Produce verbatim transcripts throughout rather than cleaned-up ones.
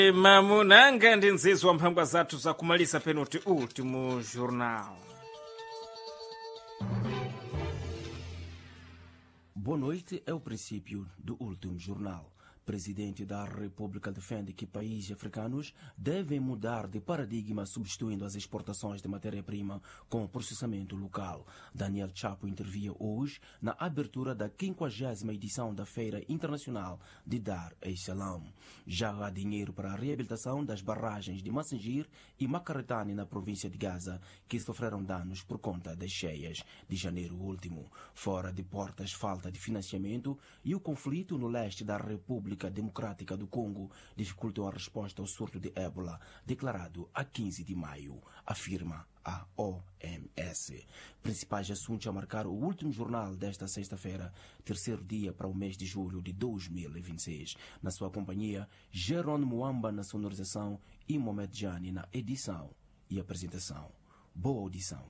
Mamunanga ndi nzizi wa mphangwa zathu za kumalisa penalty último jornal. Boa noite é o princípio do último jornal. Presidente da República defende que países africanos devem mudar de paradigma substituindo as exportações de matéria-prima com processamento local. Daniel Chapo intervia hoje na abertura da quinquagésima edição da Feira Internacional de Dar es Salaam. Já há dinheiro para a reabilitação das barragens de Massingir e Macaretane na província de Gaza, que sofreram danos por conta das cheias de janeiro último. Fora de portas, falta de financiamento e o conflito no leste da República Democrática do Congo dificultou a resposta ao surto de ébola declarado a quinze de maio, afirma a O M S. Principais assuntos a marcar o último jornal desta sexta-feira, terceiro dia para o mês de julho de dois mil e vinte e seis. Na sua companhia, Jerônimo Muamba na sonorização e Mohamed Jani na edição e apresentação. Boa audição.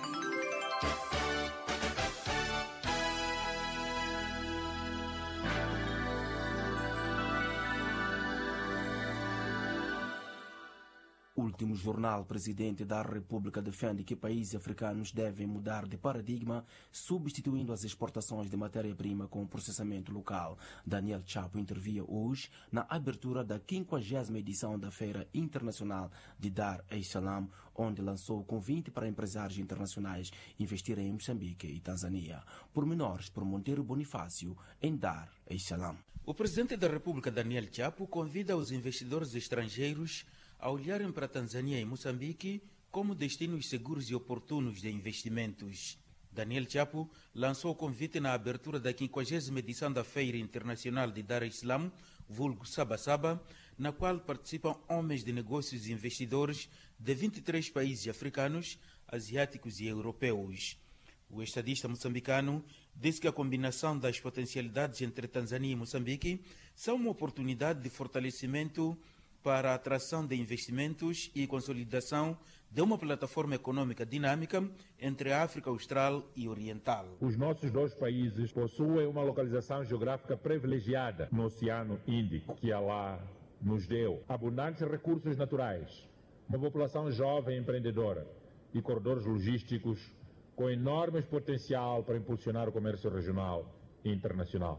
Último jornal. Presidente da República defende que países africanos devem mudar de paradigma, substituindo as exportações de matéria-prima com processamento local. Daniel Chapo intervia hoje na abertura da quinquagésima edição da Feira Internacional de Dar es Salaam, onde lançou o convite para empresários internacionais investirem em Moçambique e Tanzânia. Pormenores por Monteiro Bonifácio em Dar es Salaam. O presidente da República, Daniel Chapo, convida os investidores estrangeiros a olharem para a Tanzânia e Moçambique como destinos seguros e oportunos de investimentos. Daniel Chapo lançou o convite na abertura da quinquagésima edição da Feira Internacional de Dar es Salaam, vulgo Saba Saba, na qual participam homens de negócios e investidores de vinte e três países africanos, asiáticos e europeus. O estadista moçambicano disse que a combinação das potencialidades entre Tanzânia e Moçambique são uma oportunidade de fortalecimento para a atração de investimentos e consolidação de uma plataforma econômica dinâmica entre a África Austral e Oriental. Os nossos dois países possuem uma localização geográfica privilegiada no Oceano Índico, que Allah nos deu abundantes recursos naturais, uma população jovem e empreendedora e corredores logísticos com enorme potencial para impulsionar o comércio regional e internacional.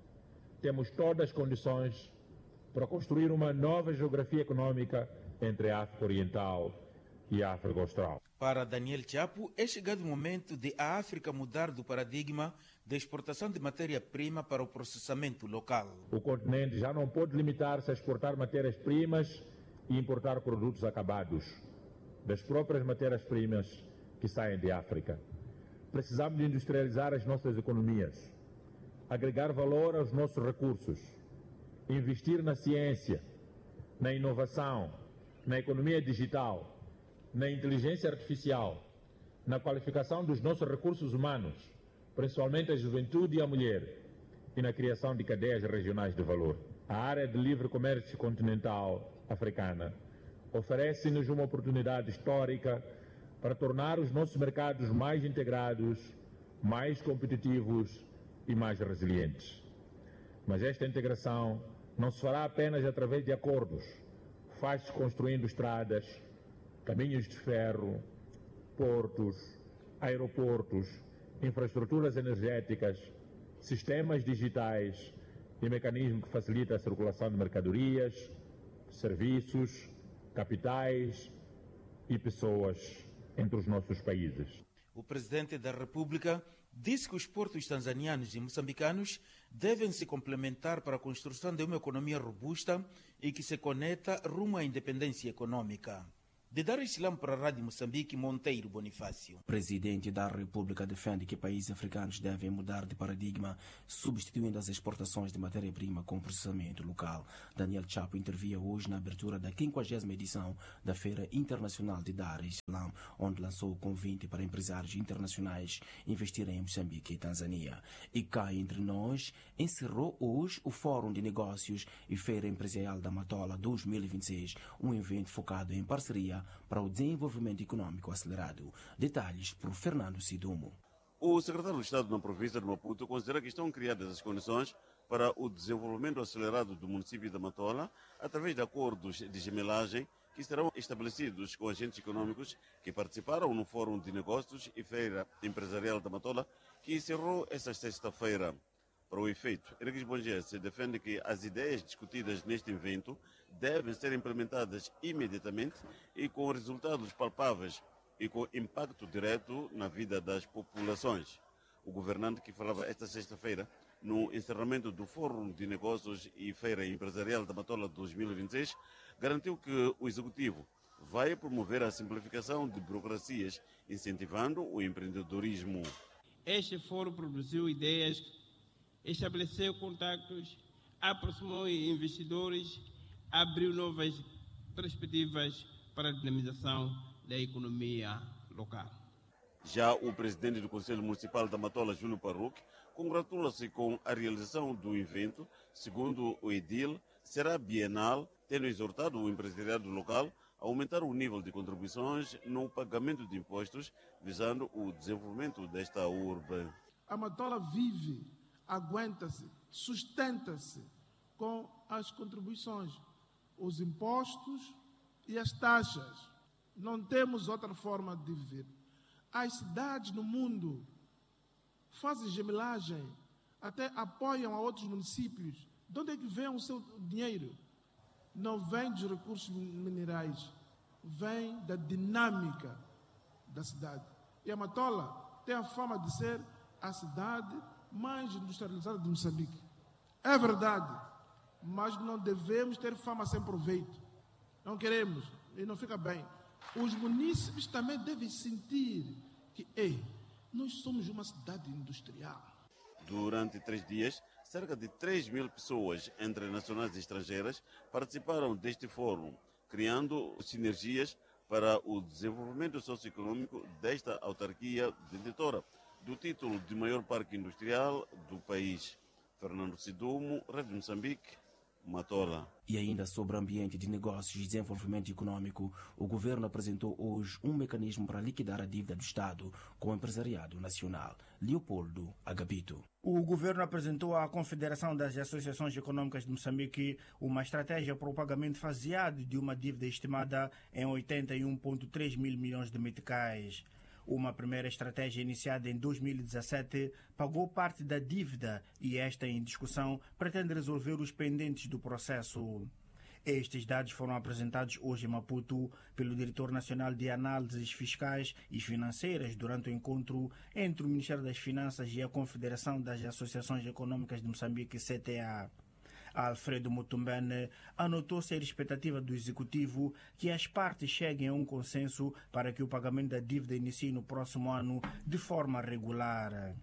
Temos todas as condições para construir uma nova geografia econômica entre a África Oriental e a África Austral. Para Daniel Chapo, é chegado o momento de a África mudar do paradigma da exportação de matéria-prima para o processamento local. O continente já não pode limitar-se a exportar matérias-primas e importar produtos acabados das próprias matérias-primas que saem de África. Precisamos de industrializar as nossas economias, agregar valor aos nossos recursos, investir na ciência, na inovação, na economia digital, na inteligência artificial, na qualificação dos nossos recursos humanos, principalmente a juventude e a mulher, e na criação de cadeias regionais de valor. A área de livre comércio continental africana oferece-nos uma oportunidade histórica para tornar os nossos mercados mais integrados, mais competitivos e mais resilientes. Mas esta integração não se fará apenas através de acordos. Faz-se construindo estradas, caminhos de ferro, portos, aeroportos, infraestruturas energéticas, sistemas digitais e mecanismos que facilitam a circulação de mercadorias, serviços, capitais e pessoas entre os nossos países. O presidente da República disse que os portos tanzanianos e moçambicanos devem se complementar para a construção de uma economia robusta e que se conecta rumo à independência econômica. De Dar es Salaam para a Rádio Moçambique, Monteiro Bonifácio. Presidente da República defende que países africanos devem mudar de paradigma, substituindo as exportações de matéria-prima com processamento local. Daniel Chapo intervia hoje na abertura da quinquagésima edição da Feira Internacional de Dar es Salaam, onde lançou o convite para empresários internacionais investirem em Moçambique e Tanzânia. E cá entre nós, encerrou hoje o Fórum de Negócios e Feira Empresarial da Matola dois mil e vinte e seis, um evento focado em parceria para o desenvolvimento econômico acelerado. Detalhes por Fernando Sidumo. O secretário de Estado na província de Maputo considera que estão criadas as condições para o desenvolvimento acelerado do município de Matola, através de acordos de gemelagem que serão estabelecidos com agentes econômicos que participaram no Fórum de Negócios e Feira Empresarial da Matola, que encerrou esta sexta-feira. Para o efeito, Henriques Bonjesse defende que as ideias discutidas neste evento devem ser implementadas imediatamente e com resultados palpáveis e com impacto direto na vida das populações. O governante, que falava esta sexta-feira no encerramento do Fórum de Negócios e Feira Empresarial da Matola dois mil e vinte e seis, garantiu que o Executivo vai promover a simplificação de burocracias, incentivando o empreendedorismo. Este fórum produziu ideias, estabeleceu contactos, aproximou investidores, abriu novas perspectivas para a dinamização da economia local. Já o presidente do Conselho Municipal da Matola, Júlio Parruque, congratula-se com a realização do evento. Segundo o edil, será bienal, tendo exortado o empresariado local a aumentar o nível de contribuições no pagamento de impostos, visando o desenvolvimento desta urbe. A Matola vive, aguenta-se, sustenta-se com as contribuições, os impostos e as taxas. Não temos outra forma de viver. As cidades no mundo fazem gemelagem, até apoiam a outros municípios. De onde é que vem o seu dinheiro? Não vem dos recursos minerais, vem da dinâmica da cidade. E a Matola tem a fama de ser a cidade mais industrializada de Moçambique. É verdade, mas não devemos ter fama sem proveito. Não queremos, e não fica bem. Os munícipes também devem sentir que, ei, nós somos uma cidade industrial. Durante três dias, cerca de três mil pessoas, entre nacionais e estrangeiras, participaram deste fórum, criando sinergias para o desenvolvimento socioeconômico desta autarquia detentora do título de maior parque industrial do país. Fernando Sidumo, Rede Moçambique, Matola. E ainda sobre ambiente de negócios e desenvolvimento econômico, o governo apresentou hoje um mecanismo para liquidar a dívida do Estado com o empresariado nacional. Leopoldo Agapito. O governo apresentou à Confederação das Associações Econômicas de Moçambique uma estratégia para o pagamento faseado de uma dívida estimada em oitenta e um vírgula três mil milhões de meticais. Uma primeira estratégia iniciada em dois mil e dezassete pagou parte da dívida e esta em discussão pretende resolver os pendentes do processo. Estes dados foram apresentados hoje em Maputo pelo Diretor Nacional de Análises Fiscais e Financeiras durante o encontro entre o Ministério das Finanças e a Confederação das Associações Econômicas de Moçambique, C T A. Alfredo Mutumbene anotou ser expectativa do Executivo que as partes cheguem a um consenso para que o pagamento da dívida inicie no próximo ano de forma regular.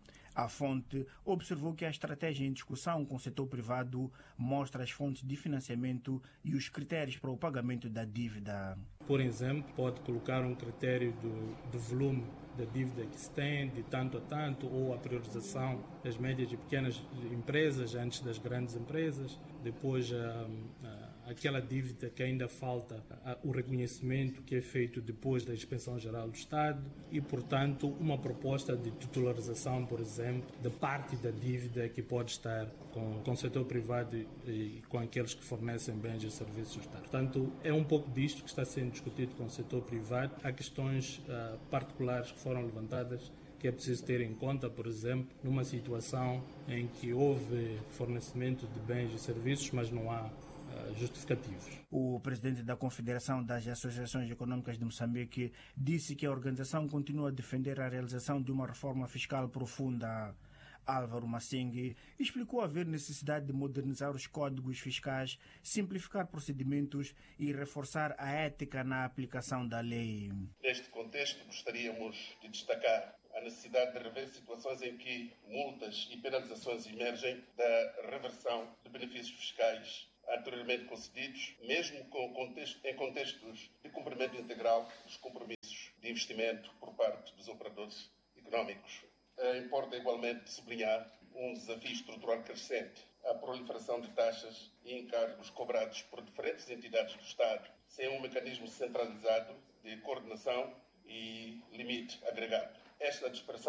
A fonte observou que a estratégia em discussão com o setor privado mostra as fontes de financiamento e os critérios para o pagamento da dívida. Por exemplo, pode colocar um critério do, do volume da dívida que se tem, de tanto a tanto, ou a priorização das médias e pequenas empresas antes das grandes empresas. Depois, a, a, aquela dívida que ainda falta, a, o reconhecimento que é feito depois da Inspeção Geral do Estado e, portanto, uma proposta de titularização, por exemplo, de parte da dívida que pode estar com, com o setor privado e, e com aqueles que fornecem bens e serviços do Estado. Portanto, é um pouco disto que está sendo discutido com o setor privado. Há questões uh, particulares que foram levantadas que é preciso ter em conta, por exemplo, numa situação em que houve fornecimento de bens e serviços, mas não há uh, justificativos. O presidente da Confederação das Associações Econômicas de Moçambique disse que a organização continua a defender a realização de uma reforma fiscal profunda. Álvaro Massengue explicou haver necessidade de modernizar os códigos fiscais, simplificar procedimentos e reforçar a ética na aplicação da lei. Neste contexto, gostaríamos de destacar a necessidade de rever situações em que multas e penalizações emergem da reversão de benefícios fiscais anteriormente concedidos, mesmo com contexto, em contextos de cumprimento integral dos compromissos de investimento por parte dos operadores económicos. Importa igualmente sublinhar um desafio estrutural crescente, a proliferação de taxas e encargos cobrados por diferentes entidades do Estado, sem um mecanismo centralizado de coordenação e limite agregado. Esta dispersão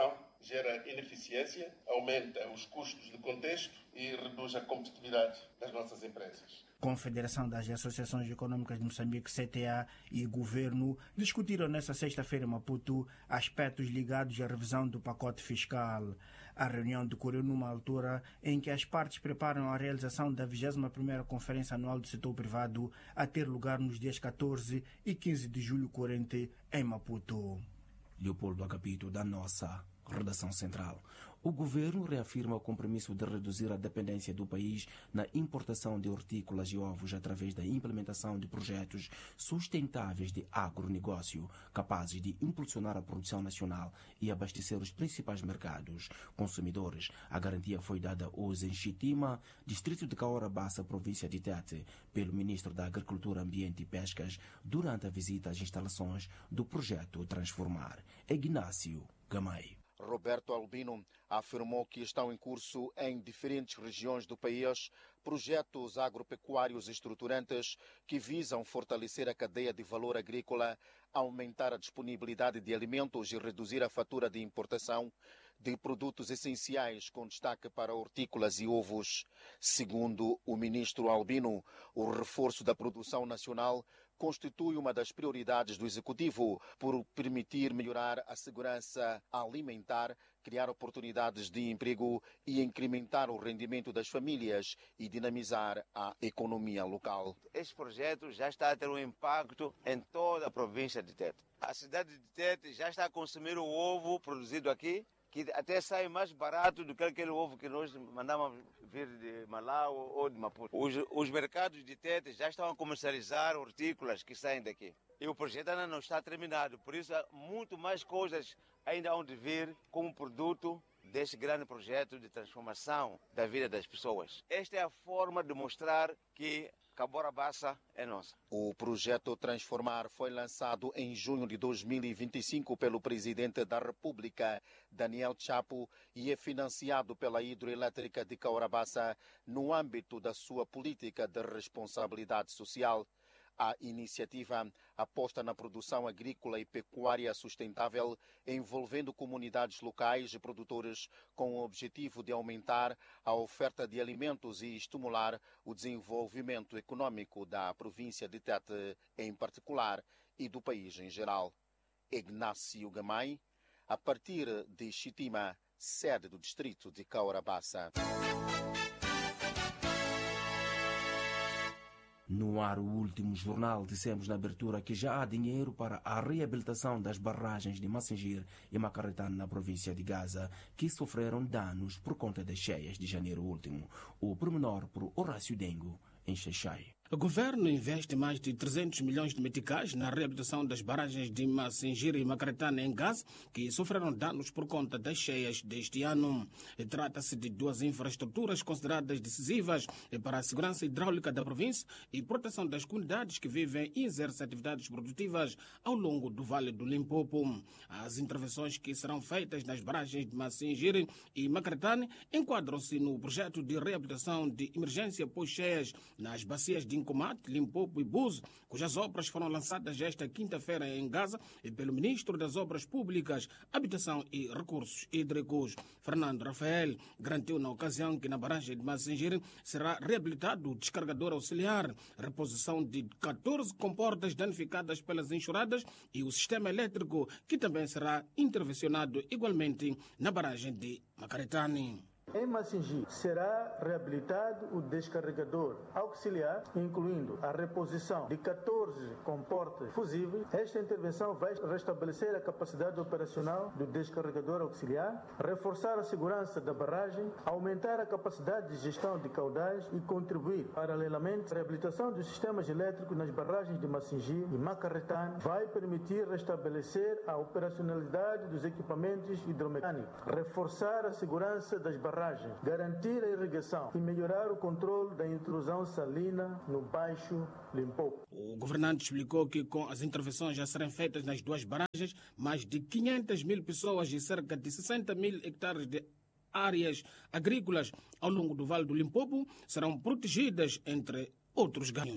gera ineficiência, aumenta os custos de contexto e reduz a competitividade das nossas empresas. Confederação das Associações Econômicas de Moçambique, C T A, e Governo discutiram nesta sexta-feira em Maputo aspectos ligados à revisão do pacote fiscal. A reunião decorreu numa altura em que as partes preparam a realização da vigésima primeira Conferência Anual do Setor Privado, a ter lugar nos dias catorze e quinze de julho corrente em Maputo. Leopoldo Agapito, da nossa redação central. O governo reafirma o compromisso de reduzir a dependência do país na importação de hortícolas e ovos através da implementação de projetos sustentáveis de agronegócio, capazes de impulsionar a produção nacional e abastecer os principais mercados consumidores. A garantia foi dada hoje em Chitima, distrito de Caorabassa, província de Tete, pelo ministro da Agricultura, Ambiente e Pescas, durante a visita às instalações do projeto Transformar. Ignácio Gamay. Roberto Albino afirmou que estão em curso em diferentes regiões do país projetos agropecuários estruturantes que visam fortalecer a cadeia de valor agrícola, aumentar a disponibilidade de alimentos e reduzir a fatura de importação de produtos essenciais, com destaque para hortícolas e ovos. Segundo o ministro Albino, o reforço da produção nacional constitui uma das prioridades do Executivo por permitir melhorar a segurança alimentar, criar oportunidades de emprego e incrementar o rendimento das famílias e dinamizar a economia local. Este projeto já está a ter um impacto em toda a província de Tete. A cidade de Tete já está a consumir o ovo produzido aqui, que até sai mais barato do que aquele ovo que nós mandamos vir de Malau ou de Maputo. Os, os mercados de Tete já estão a comercializar hortícolas que saem daqui. E o projeto ainda não está terminado, por isso há muito mais coisas ainda hão de vir como produto deste grande projeto de transformação da vida das pessoas. Esta é a forma de mostrar que Caorabassa é nossa. O projeto Transformar foi lançado em junho de dois mil e vinte e cinco pelo presidente da República, Daniel Chapo, e é financiado pela Hidroelétrica de Caorabassa no âmbito da sua política de responsabilidade social. A iniciativa aposta na produção agrícola e pecuária sustentável, envolvendo comunidades locais e produtores, com o objetivo de aumentar a oferta de alimentos e estimular o desenvolvimento econômico da província de Tete em particular e do país em geral. Ignácio Gamay, a partir de Chitima, sede do distrito de Caorabassa. No ar, o último jornal, dissemos na abertura que já há dinheiro para a reabilitação das barragens de Massingir e Macaretane na província de Gaza, que sofreram danos por conta das cheias de janeiro último. O pormenor por Horácio Dengo, em Xaixai. O governo investe mais de trezentos milhões de meticais na reabilitação das barragens de Massingir e Macaretane em Gaza, que sofreram danos por conta das cheias deste ano. Trata-se de duas infraestruturas consideradas decisivas para a segurança hidráulica da província e proteção das comunidades que vivem e exercem atividades produtivas ao longo do Vale do Limpopo. As intervenções que serão feitas nas barragens de Massingir e Macaretane enquadram-se no projeto de reabilitação de emergência pós-cheias nas bacias de Incomate, Limpopo e Buzo, cujas obras foram lançadas esta quinta-feira em Gaza pelo Ministro das Obras Públicas, Habitação e Recursos Hídricos. Fernando Rafael garantiu na ocasião que na barragem de Massingir será reabilitado o descargador auxiliar, reposição de catorze comportas danificadas pelas enxurradas e o sistema elétrico, que também será intervencionado igualmente na barragem de Macaretane. Em Massingir será reabilitado o descarregador auxiliar, incluindo a reposição de catorze comportas fusíveis. Esta intervenção vai restabelecer a capacidade operacional do descarregador auxiliar, reforçar a segurança da barragem, aumentar a capacidade de gestão de caudais e contribuir, paralelamente, à reabilitação dos sistemas elétricos nas barragens de Massingir e Macaretane. Vai permitir restabelecer a operacionalidade dos equipamentos hidromecânicos, reforçar a segurança das barragens, garantir a irrigação e melhorar o controle da intrusão salina no Baixo Limpopo. O governante explicou que com as intervenções já serem feitas nas duas barragens, mais de quinhentas mil pessoas e cerca de sessenta mil hectares de áreas agrícolas ao longo do Vale do Limpopo serão protegidas, entre outros ganhos.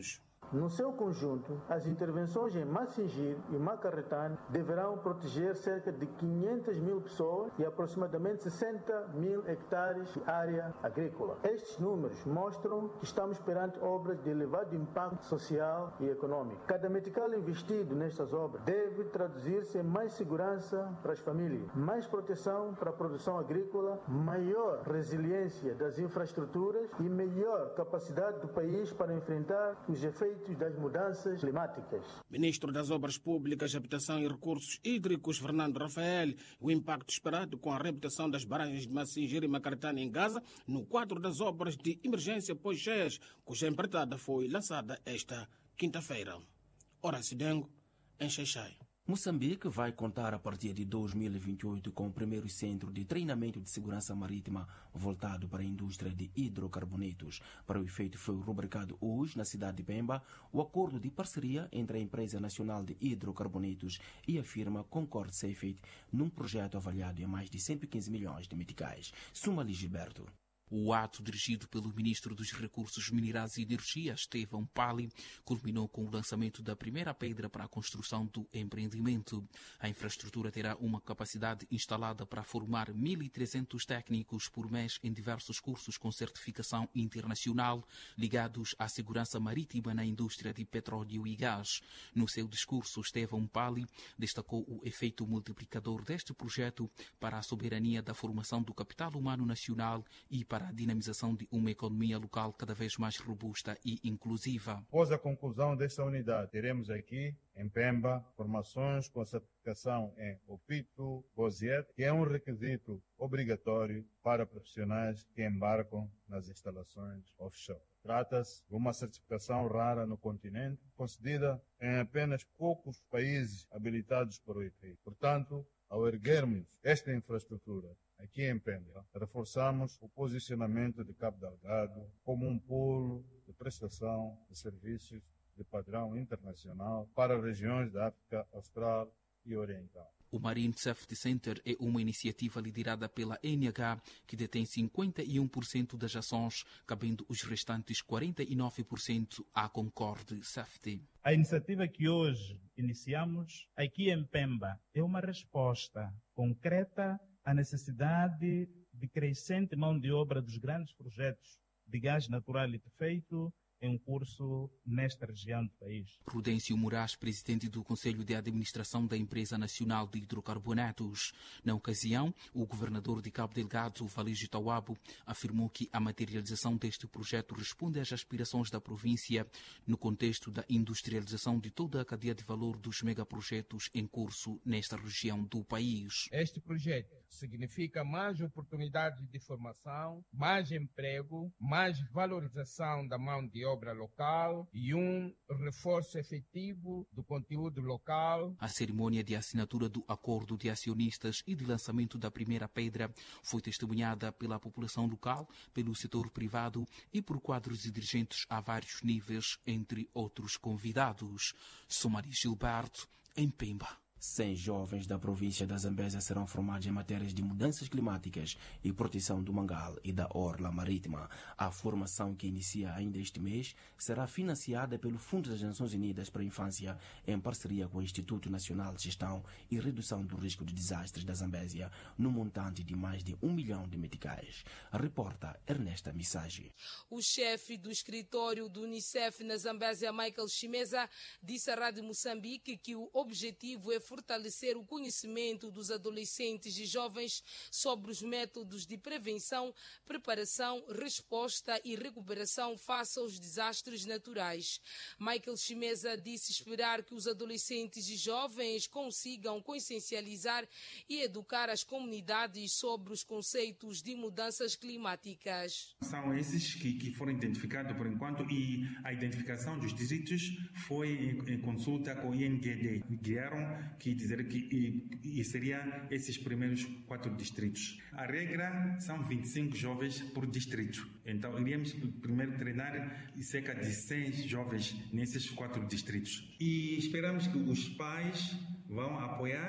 No seu conjunto, as intervenções em Massingir e Macarretane deverão proteger cerca de quinhentas mil pessoas e aproximadamente sessenta mil hectares de área agrícola. Estes números mostram que estamos perante obras de elevado impacto social e econômico. Cada metical investido nestas obras deve traduzir-se em mais segurança para as famílias, mais proteção para a produção agrícola, maior resiliência das infraestruturas e melhor capacidade do país para enfrentar os efeitos das mudanças climáticas. Ministro das Obras Públicas, Habitação e Recursos Hídricos, Fernando Rafael, o impacto esperado com a reabilitação das barragens de Massingir e Macarretane em Gaza no quadro das obras de emergência pós-cheias, cuja empreitada foi lançada esta quinta-feira. Horácio Dengo, em Xai-Xai. Moçambique vai contar a partir de dois mil e vinte e oito com o primeiro centro de treinamento de segurança marítima voltado para a indústria de hidrocarbonetos. Para o efeito foi rubricado hoje, na cidade de Pemba, o acordo de parceria entre a Empresa Nacional de Hidrocarbonetos e a firma Concord Safety num projeto avaliado em mais de cento e quinze milhões de meticais. Sumali Gilberto. O ato, dirigido pelo Ministro dos Recursos Minerais e Energia, Estevão Pali, culminou com o lançamento da primeira pedra para a construção do empreendimento. A infraestrutura terá uma capacidade instalada para formar mil e trezentos técnicos por mês em diversos cursos com certificação internacional ligados à segurança marítima na indústria de petróleo e gás. No seu discurso, Estevão Pali destacou o efeito multiplicador deste projeto para a soberania da formação do capital humano nacional e para para a dinamização de uma economia local cada vez mais robusta e inclusiva. Após a conclusão desta unidade, teremos aqui, em Pemba, formações com certificação em OPITO, BOSIET, que é um requisito obrigatório para profissionais que embarcam nas instalações offshore. Trata-se de uma certificação rara no continente, concedida em apenas poucos países habilitados para o efeito. Portanto, ao erguermos esta infraestrutura aqui em Pemba, reforçamos o posicionamento de Cabo Delgado como um polo de prestação de serviços de padrão internacional para regiões da África Austral e Oriental. O Marine Safety Center é uma iniciativa liderada pela N H, que detém cinquenta e um por cento das ações, cabendo os restantes quarenta e nove por cento à Concord Safety. A iniciativa que hoje iniciamos aqui em Pemba é uma resposta concreta à necessidade de crescente mão de obra dos grandes projetos de gás natural liquefeito em curso nesta região do país. Prudêncio Moraes, presidente do Conselho de Administração da Empresa Nacional de Hidrocarbonetos. Na ocasião, o governador de Cabo Delgado, Valígio Tawabo, afirmou que a materialização deste projeto responde às aspirações da província no contexto da industrialização de toda a cadeia de valor dos megaprojetos em curso nesta região do país. Este projeto significa mais oportunidades de formação, mais emprego, mais valorização da mão de obra local e um reforço efetivo do conteúdo local. A cerimônia de assinatura do acordo de acionistas e de lançamento da primeira pedra foi testemunhada pela população local, pelo setor privado e por quadros e dirigentes a vários níveis, entre outros convidados. Sumari Gilberto, em Pemba. cem jovens da província da Zambésia serão formados em matérias de mudanças climáticas e proteção do mangal e da orla marítima. A formação, que inicia ainda este mês, será financiada pelo Fundo das Nações Unidas para a Infância, em parceria com o Instituto Nacional de Gestão e Redução do Risco de Desastres da Zambésia, no montante de mais de um milhão de meticais. Reporta Ernesta Missage. O chefe do escritório do Unicef na Zambésia, Michael Chimeza, disse à Rádio Moçambique que o objetivo é fortalecer o conhecimento dos adolescentes e jovens sobre os métodos de prevenção, preparação, resposta e recuperação face aos desastres naturais. Michael Chimeza disse esperar que os adolescentes e jovens consigam consciencializar e educar as comunidades sobre os conceitos de mudanças climáticas. São esses que, que foram identificados por enquanto, e a identificação dos distritos foi em, em consulta com o I N G D. Guiaram que dizer que e, e seria esses primeiros quatro distritos. A regra são vinte e cinco jovens por distrito. Então iríamos primeiro treinar cerca de cem jovens nesses quatro distritos. E esperamos que os pais vão apoiar